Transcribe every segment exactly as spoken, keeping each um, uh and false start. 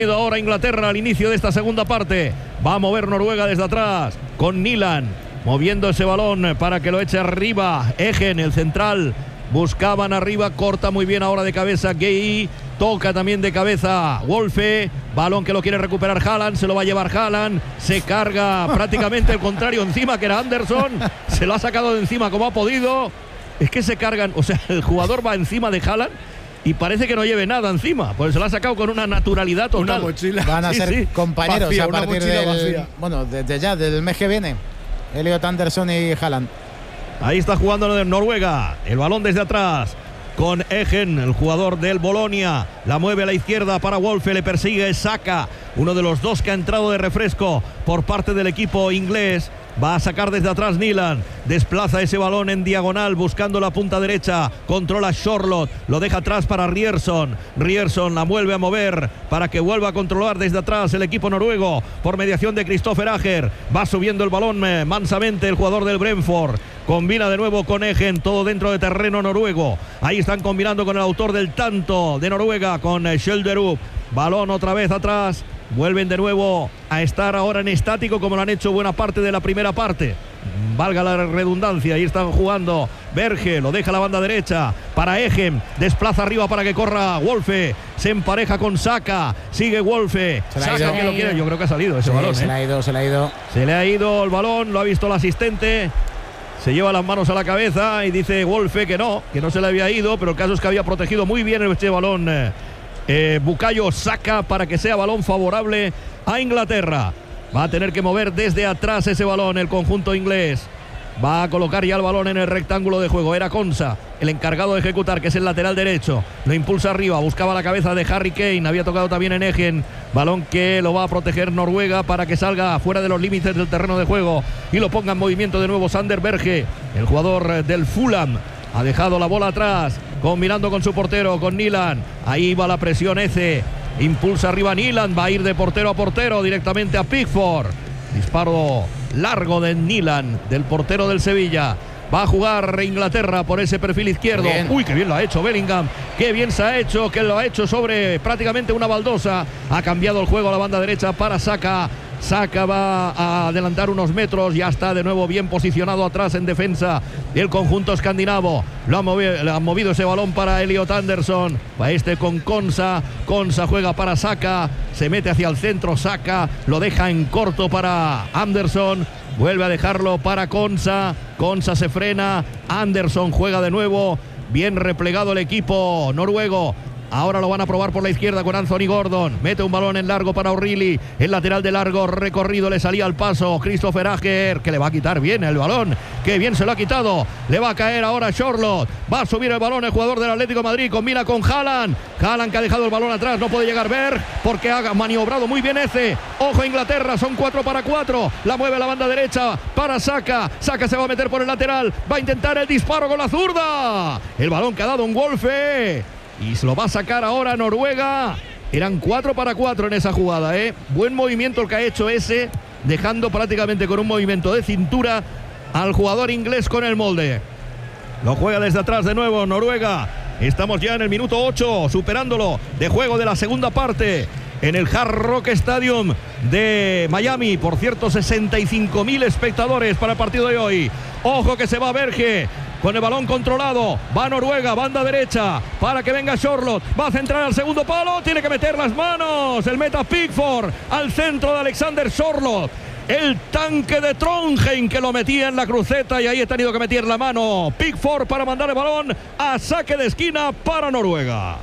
Ahora Inglaterra al inicio de esta segunda parte. Va a mover Noruega desde atrás con Nilan moviendo ese balón para que lo eche arriba. Egen, el central, buscaban arriba, corta muy bien ahora de cabeza Gay, toca también de cabeza Wolfe, balón que lo quiere recuperar Haaland, se lo va a llevar Haaland, se carga prácticamente el contrario encima, que era Anderson, se lo ha sacado de encima como ha podido. Es que se cargan, o sea, el jugador va encima de Haaland y parece que no lleve nada encima, pues se lo ha sacado con una naturalidad total. Una mochila. Van a Sí, ser sí. compañeros Vacía, a una partir mochila del, vacía. bueno, desde ya, del mes que viene. Elliot Anderson y Haaland. Ahí está jugando de Noruega, el balón desde atrás con Egen, el jugador del Bolonia, la mueve a la izquierda para Wolfe, le persigue Saka, uno de los dos que ha entrado de refresco por parte del equipo inglés. Va a sacar desde atrás Nilan, desplaza ese balón en diagonal buscando la punta derecha, controla Charlotte, lo deja atrás para Ryerson, Ryerson la vuelve a mover para que vuelva a controlar desde atrás el equipo noruego por mediación de Christopher Ager. Va subiendo el balón eh, mansamente el jugador del Brentford, combina de nuevo con Egen, todo dentro de terreno noruego. Ahí están combinando con el autor del tanto de Noruega, con eh, Skjelderup. Balón otra vez atrás. Vuelven de nuevo a estar ahora en estático como lo han hecho buena parte de la primera parte. Valga la redundancia, ahí están jugando Berge, lo deja a la banda derecha para Egen, desplaza arriba para que corra Wolfe, se empareja con Saka, sigue Wolfe, Saka que lo quiere, yo creo que ha salido ese Sí, balón. se ¿eh? le ha ido, se le ha ido. Se le ha ido el balón, lo ha visto el asistente, se lleva las manos a la cabeza y dice Wolfe que no, que no se le había ido, pero el caso es que había protegido muy bien este balón. Eh, Eh, Bukayo Saka para que sea balón favorable a Inglaterra. Va a tener que mover desde atrás ese balón el conjunto inglés. Va a colocar ya el balón en el rectángulo de juego. Era Konsa el encargado de ejecutar, que es el lateral derecho. Lo impulsa arriba, buscaba la cabeza de Harry Kane. Había tocado también en Egen. Balón que lo va a proteger Noruega para que salga fuera de los límites del terreno de juego y lo ponga en movimiento de nuevo Sander Berge, el jugador del Fulham. Ha dejado la bola atrás, combinando con su portero, con Nilan. Ahí va la presión Eze. Impulsa arriba Nilan, va a ir de portero a portero directamente a Pickford. Disparo largo de Nilan, del portero del Sevilla. Va a jugar Inglaterra por ese perfil izquierdo. Bien. Uy, qué bien lo ha hecho Bellingham. Qué bien se ha hecho, que lo ha hecho sobre prácticamente una baldosa. Ha cambiado el juego a la banda derecha para Saka. Saka va a adelantar unos metros, ya está de nuevo bien posicionado atrás en defensa del conjunto escandinavo. Lo ha movido, le ha movido ese balón para Elliot Anderson. Va este con Konsa. Konsa juega para Saka. Se mete hacia el centro. Saka lo deja en corto para Anderson. Vuelve a dejarlo para Konsa. Konsa se frena. Anderson juega de nuevo. Bien replegado el equipo noruego. Ahora lo van a probar por la izquierda con Anthony Gordon. Mete un balón en largo para O'Reilly. El lateral de largo recorrido le salía al paso. Christopher Ager, que le va a quitar bien el balón. Qué bien se lo ha quitado. Le va a caer ahora Charlotte. Va a subir el balón el jugador del Atlético de Madrid. Combina con Haaland. Haaland que ha dejado el balón atrás. No puede llegar Berg porque ha maniobrado muy bien ese. Ojo Inglaterra, son cuatro para cuatro. La mueve a la banda derecha para Saka. Saka se va a meter por el lateral. Va a intentar el disparo con la zurda. El balón que ha dado un Wolfe. Y se lo va a sacar ahora Noruega. Eran cuatro para cuatro en esa jugada, ¿eh? Buen movimiento el que ha hecho ese, dejando prácticamente con un movimiento de cintura al jugador inglés con el molde. Lo juega desde atrás de nuevo Noruega. Estamos ya en el minuto ocho, superándolo de juego de la segunda parte en el Hard Rock Stadium de Miami. Por cierto, sesenta y cinco mil espectadores para el partido de hoy. Ojo que se va Berge. Con el balón controlado, va Noruega, banda derecha, para que venga Charlotte, va a centrar al segundo palo, tiene que meter las manos, el meta Pickford, al centro de Alexander Charlotte, el tanque de Trondheim que lo metía en la cruceta y ahí ha tenido que meter la mano Pickford para mandar el balón a saque de esquina para Noruega.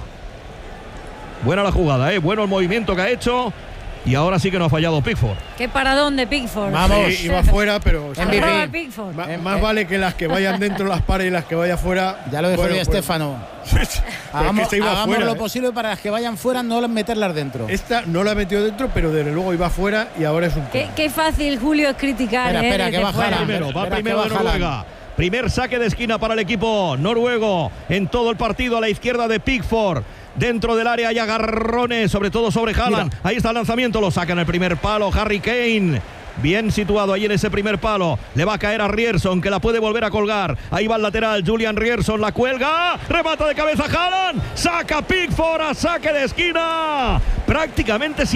Buena la jugada, ¿eh? Bueno el movimiento que ha hecho. Y ahora sí que no ha fallado Pickford. Qué paradón de Pickford. Vamos. Sí, iba fuera, pero M V P. M V P. Pickford. ma- Eh, más eh. vale que las que vayan dentro las pares y las que vayan fuera. Ya lo dijo bueno, Di pues- Stéfano. Pero es Hagamos, que se iba hagamos fuera, lo ¿eh? posible para las que vayan fuera, no meterlas dentro. Esta no la metió dentro, pero desde luego iba fuera y ahora es un Qué, qué fácil, Julio, es criticar. Espera, eh, espera, desde que va fuera. Haaland. Primero, va Espera, primero que de va Noruega. Haaland. Primer saque de esquina para el equipo noruego en todo el partido a la izquierda de Pickford. Dentro del área hay agarrones, sobre todo sobre Haaland. Mira. Ahí está el lanzamiento, lo saca en el primer palo Harry Kane. Bien situado ahí en ese primer palo. Le va a caer a Ryerson, que la puede volver a colgar. Ahí va el lateral, Julian Ryerson, la cuelga. Remata de cabeza Haaland. Saca Pickford a saque de esquina. Prácticamente sin